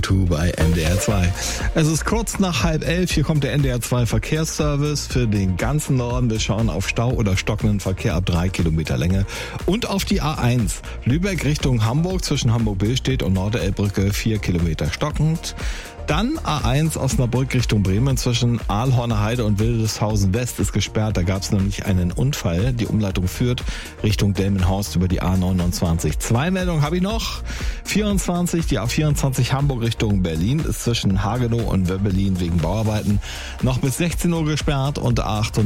2 bei NDR 2. Es ist kurz nach 10:30. Hier kommt der NDR 2 Verkehrsservice für den ganzen Norden. Wir schauen auf Stau oder stockenden Verkehr ab 3 Kilometer Länge und auf die A1 Lübeck Richtung Hamburg zwischen Hamburg-Billstedt und Norderelbbrücke 4 Kilometer stockend. Dann A1 Osnabrück Richtung Bremen zwischen Aalhorner Heide und Wildeshausen West ist gesperrt. Da gab es nämlich einen Unfall. Die Umleitung führt Richtung Delmenhorst über die A29. 2 Meldungen habe ich noch. Die A24 Hamburg Richtung Berlin ist zwischen Hagenow und Wöbbelin wegen Bauarbeiten noch bis 16 Uhr gesperrt und A28